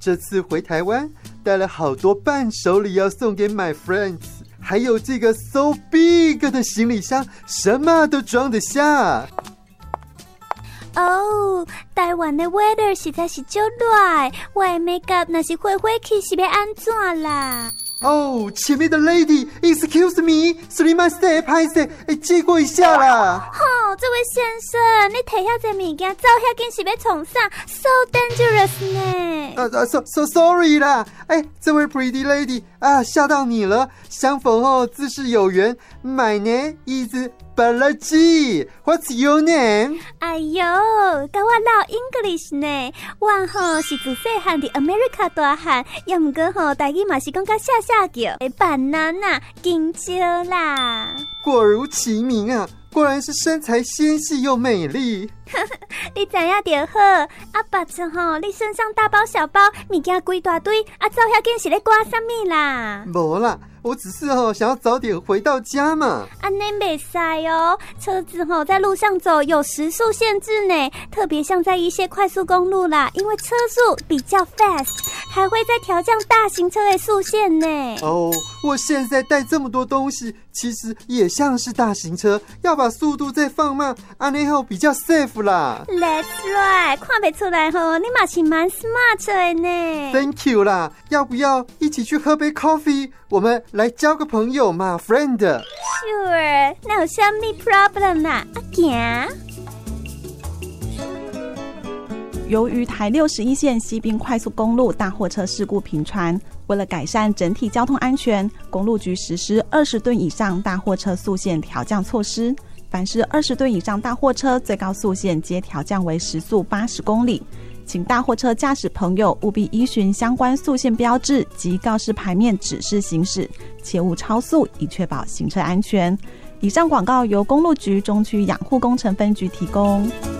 这次回台湾带了好多伴手礼要送给 my friends， 还有这个 so big 的行李箱，什么都装得下。 哦，台湾的 weather 实在是足热，我的 makeup 若是花花去是要安怎啦？ 哦，前面的 lady excuse me すみません拍摄借过一下啦。 这位先生，你摕遐侪物件走遐紧是要创啥 ？So dangerous 呢 ？So sorry 啦。这位 pretty lady 啊，吓到你了。相逢后自是有缘。My name is Balaji. What's your name？ 哎呦，跟我唠 English 呢。我是自细汉伫 America 大汉，也毋过台语嘛是讲较下叫banana 金蕉啦。 果如其名啊。果然是身材纤细又美丽。 你知影就好。爸子你身上大包小包，物件规大堆，走遐紧是咧赶什么啦？ 没啦，我只是想要早点回到家嘛。 那袂使哦，车子在路上走有时速限制呢，特别像在一些快速公路啦，因为车速比较 fast， 还会再调降大型车的速限呢。 我现在带这么多东西，其实也像是大型车，要把速度再放慢，安尼后比较 safe 啦。 That's right， 看不出来你嘛是蛮 smart 的呢。 Thank you 啦，要不要一起去喝杯 coffee？ 我们来交个朋友嘛 ，friend。Sure， 那有什么 problem 啦？行。 由于台61线西滨快速公路大货车事故频传，为了改善整体交通安全，公路局实施20吨以上大货车速限调降措施。凡是20吨以上大货车，最高速限皆调降为时速80公里。请大货车驾驶朋友务必依循相关速限标志及告示牌面指示行驶，切勿超速，以确保行车安全。以上广告由公路局中区养护工程分局提供。